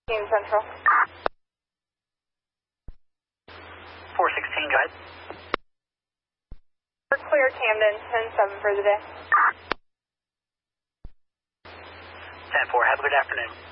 Team Central. 416, go ahead. We're clear Camden, 10-7 for the day. 10-4, have a good afternoon.